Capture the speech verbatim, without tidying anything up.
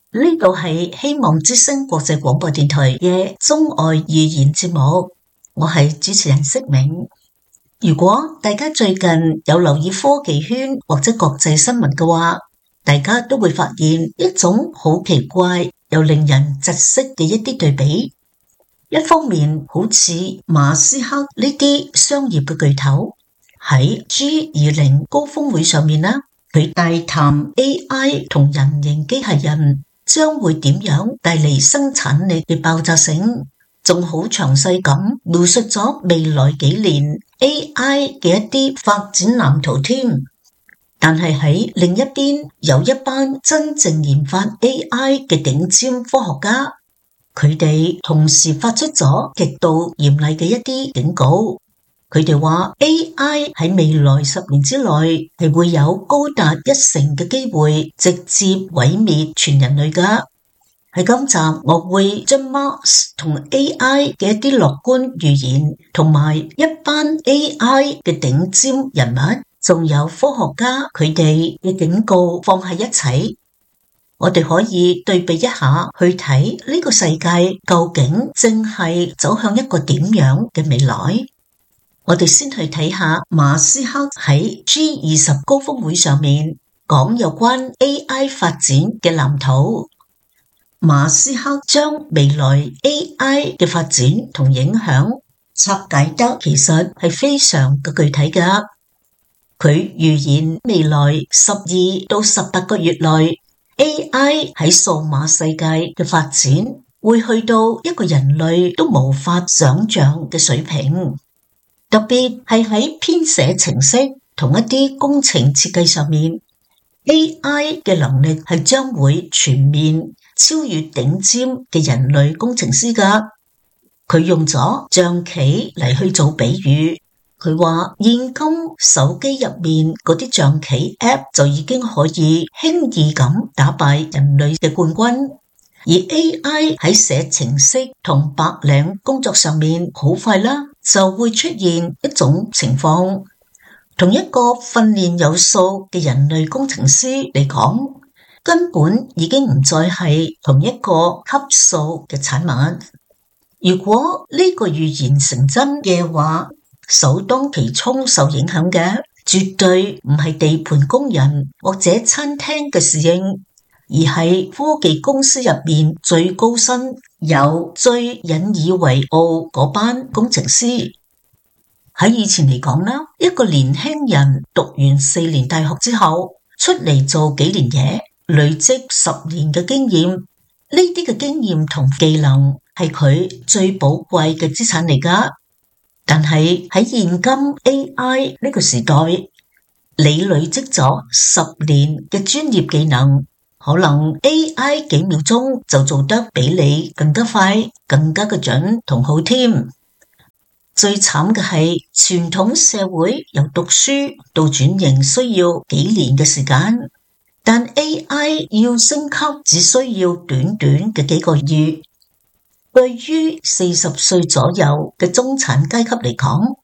呢度係希望之聲國際廣播電台嘅中外語言節目，我係主持人釋明。如果大家最近有留意科技圈或者國際新聞嘅話，大家都會發現一種好奇怪又令人窒息嘅一啲對比。一方面，好似馬斯克呢啲商業嘅巨頭喺 G 二十 高峰會上面啦，佢大談 A I 同人形機械人將會點樣帶嚟生產力嘅爆炸性，仲好詳細咁描述咗未來幾年 A I 嘅一啲發展藍圖添。但係喺另一邊，有一班真正研發 A I 嘅頂尖科學家，佢哋同時發出咗極度嚴厲嘅一啲警告。佢哋話 A I 喺未來十年之內係會有高達一成嘅機會直接毀滅全人類㗎。喺今集我會將 Mars 同 A I 嘅一啲樂觀預言，同埋一班 A I 嘅頂尖人物，仲有科學家佢哋嘅警告放喺一齊，我哋可以對比一下，去睇呢個世界究竟正係走向一個點樣嘅未來。我哋先去睇下馬斯克喺 G 二十 高峰會上面講有關 A I 發展嘅藍圖。馬斯克將未來 A I 嘅發展同影響拆解得其實係非常嘅具體㗎。佢預言未來十二到十八個月內 A I 喺數碼世界嘅發展會去到一個人類都無法想象嘅水平。特別係喺編寫程式同一啲工程設計上面 ，A I 嘅能力係將會全面超越頂尖嘅人類工程師㗎。佢用咗象棋嚟去做比喻，佢話現今手機入面嗰啲象棋 App 就已經可以輕易咁打敗人類嘅冠軍，而 A I 喺寫程式同白領工作上面好快啦，就會出現一種情況，同一個訓練有素嘅人類工程師嚟講，根本已經唔再係同一個級數嘅產物。如果呢個預言成真嘅話，首當其衝受影響嘅絕對唔係地盤工人或者餐廳嘅侍應，而係科技公司入面最高薪又最引以為傲嗰班工程師。喺以前嚟講啦，一個年輕人讀完四年大學之後出嚟做幾年嘢，累積十年嘅經驗，呢啲嘅經驗同技能係佢最寶貴嘅資產嚟㗎。但係喺現今 A I 呢個時代，你累積咗十年嘅專業技能，可能 A I 幾秒鐘就做得比你更加快、更加嘅準同好添。最慘嘅係傳統社會由讀書到轉型需要幾年嘅時間，但 A I 要升級只需要短短嘅幾個月。對於四十歲左右嘅中產階級嚟講，